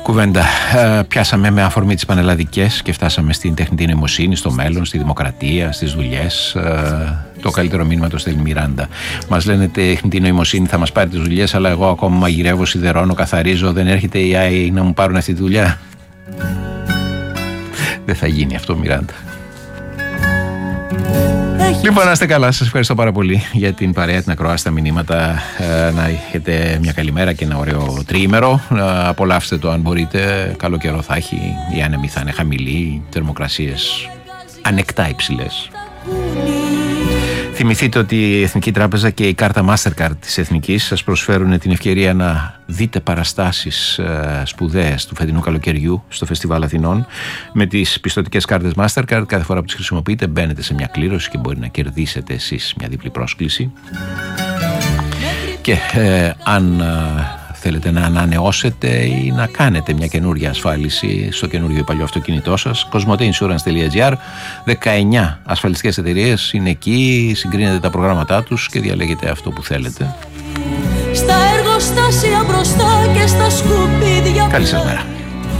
κουβέντα. Πιάσαμε με αφορμή τις πανελλαδικές και φτάσαμε στην τεχνητή νοημοσύνη, στο μέλλον, στη δημοκρατία, στις δουλειές. Το καλύτερο μήνυμα το στέλνει Μιράντα. Μας λένε τεχνητή νοημοσύνη θα μας πάρει τις δουλειές, αλλά εγώ ακόμα μαγειρεύω, σιδερώνω, καθαρίζω. Δεν έρχεται η AI να μου πάρουν αυτή τη δουλειά. Δεν θα γίνει αυτό, Μιράντα. Λοιπόν, να είστε καλά. Σας ευχαριστώ πάρα πολύ για την παρέα, την ακροάση, τα μηνύματα. Να έχετε μια καλημέρα και ένα ωραίο τριήμερο. Απολαύστε το αν μπορείτε. Καλό καιρό θα έχει. Οι άνεμοι θα είναι χαμηλοί. Θερμοκρασίες ανεκτά υψηλές. Θυμηθείτε ότι η Εθνική Τράπεζα και η κάρτα Mastercard της Εθνικής σας προσφέρουν την ευκαιρία να δείτε παραστάσεις σπουδαίες του φετινού καλοκαιριού στο Φεστιβάλ Αθηνών. Με τις πιστωτικές κάρτες Mastercard, κάθε φορά που τις χρησιμοποιείτε μπαίνετε σε μια κλήρωση και μπορεί να κερδίσετε εσείς μια διπλή πρόσκληση. Και αν θέλετε να ανανεώσετε ή να κάνετε μια καινούργια ασφάλιση στο καινούργιο ή παλιό αυτοκίνητό σας, cosmoteinsurance.gr, 19 ασφαλιστικές εταιρείες είναι εκεί, συγκρίνετε τα προγράμματά τους και διαλέγετε αυτό που θέλετε. Στα εργοστάσια μπροστά και στα σκουπίδια. Καλή σας μέρα.